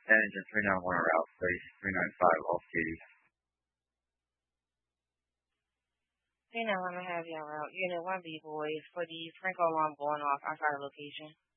Engine 391 route, 395 off duty. Hey, now I'm gonna have y'all route. Unit 1B boys for the sprinkler alarm going off outside the location.